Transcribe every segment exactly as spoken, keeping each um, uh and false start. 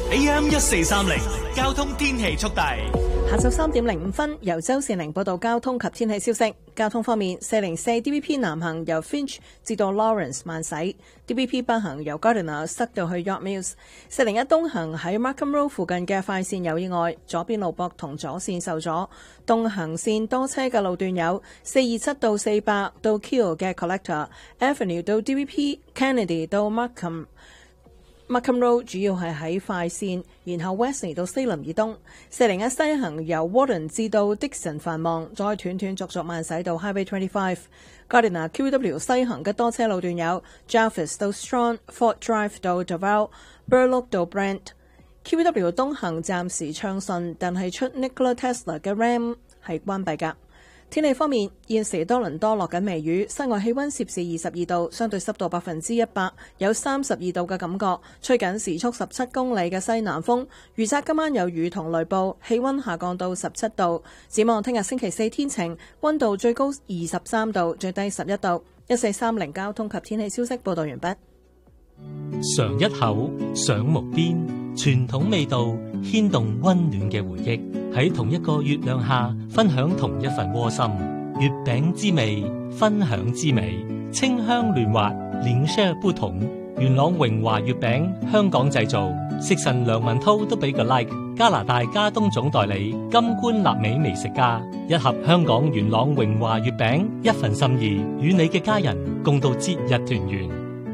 A M 一四三零交通天氣速遞。 下晝三點零五分，由周善玲報道交通及天氣消息。交通方面，四零四 D V P 南行由 Finch 至到 Lawrence 慢駛 ，D V P 北行由 Gardiner 塞到去 York Mills。四零一東行喺 Markham Road 附近嘅快線有意外，左邊路駁同左線受阻。東行線多車嘅路段有四二七到四百到 Keele 嘅 Collector Avenue 到 D V P Kennedy 到 Markham。Markham Road 主要係喺快線，然後 Wesley 到西林以東。四零一西行由 Warden 至到 Dixon 繁忙，再斷斷續續慢駛到 Highway twenty-five。Gardiner Q W 西行嘅多車路段有 Jarvis 到 Strong、Fort Drive 到 Davao、Burloak 到 Brent。Q W 東行暫時暢順，但係出 Nikola Tesla 嘅 Ram 係關閉㗎。天氣方面，現時多倫多落緊微雨，室外氣溫攝氏二十二度，相對濕度百分之一百，有三十二度嘅感覺，吹緊時速十七公里嘅西南風。預測今晚有雨同雷暴，氣溫下降到十七度。展望聽日星期四天晴，溫度最高二十三度，最低十一度。一四三零交通及天氣消息報道完畢。 嘗一口，賞無邊，傳統味道牽動溫暖嘅回憶，喺同一個月亮下分享同一份窩心。月餅之味，分享之美，清香嫩滑，臉色不同。元朗榮華月餅，香港製造，食神梁文濤都俾個 like。加拿大加東總代理金冠納美美食家，一盒香港元朗榮華月餅，一份心意，與你嘅家人共度節日團圓。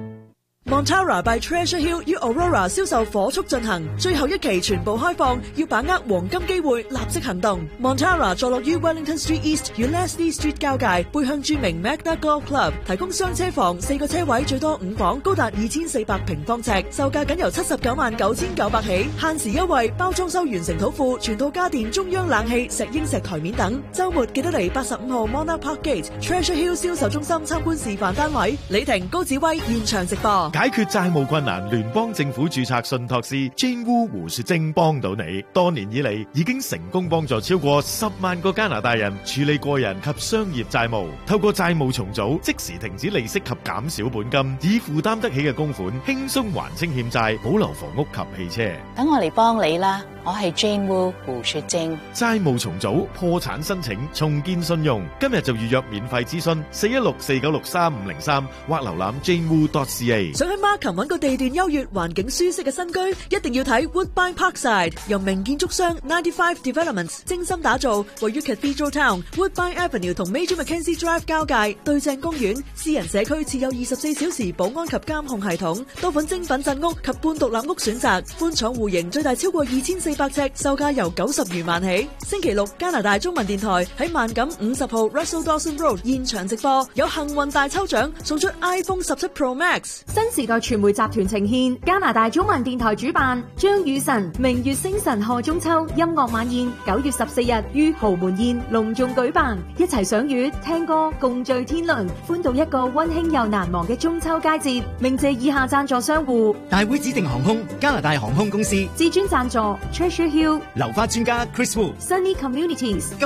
Montara by Treasure Hill 與 Aurora 銷售火速進行，最後一期全部開放，要把握黃金機會，立即行動。Montara 坐落於 Wellington Street East 與 Leslie Street 交界，背向著名 Magna Golf Club， 提供雙車房，四個車位，最多五房，高達二千四百平方尺，售價僅由七十九萬九千九百起，限時優惠，包裝修完成土庫，全套家電、中央冷氣、石英石台面等。週末記得嚟八十五號 Monarch Park Gate Treasure Hill 銷售中心參觀示範單位。李婷、高子威現場直播。 解決債務困難，聯邦政府註冊信託師 Jane Wu 胡雪晶幫到你。多年以嚟，已經成功幫助超過十萬個加拿大人處理個人及商業債務。透過債務重組，即時停止利息及減少本金，以負擔得起嘅供款輕鬆還清欠債，保留房屋及汽車。 等我嚟幫你啦，我係 Jane Wu 胡雪晶。 債務重組、破產申請、重建信用，今日就預約免費諮詢四一六四九六三五零三或瀏覽 jane wu dot c a。 想喺 Markham 揾個地段優越、環境舒適嘅新居，一定要睇 Woodbine Parkside， 由名建築商ninety-five Developments 精心打造，位於 Cathedral Town、Woodbine Avenue 同 Major Mackenzie Drive 交界，對正公園，私人社區設有二十四小時保安及監控系統，多款精品鎮屋及半獨立屋選擇，寬敞戶型，最大超過二千四百尺，售價由九十餘萬起。星期六加拿大中文電台喺萬錦五十號 Russell Dawson Road 現場直播，有幸運大抽獎，送出 iPhone 十七 Pro Max。 新時代傳媒集團呈獻加拿大中文電台主辦張雨晨明月星辰賀中秋音樂晚宴，九月十四日於豪門宴隆重舉辦，一齊賞月聽歌共聚天倫，歡度一個溫馨又難忘嘅中秋佳節。鳴謝以下贊助商戶： 大會指定航空、加拿大航空公司； 至尊贊助 Treasure Hill、 流花專家 Chris Wu、 Sunny Communities。